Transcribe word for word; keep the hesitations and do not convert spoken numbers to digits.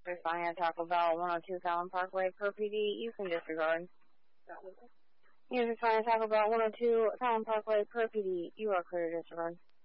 Responding to Taco Bell, one oh two Fallon Parkway, per P D, you can disregard. User responding to Taco Bell, one oh two Fallon Parkway, per P D, you are clear to disregard.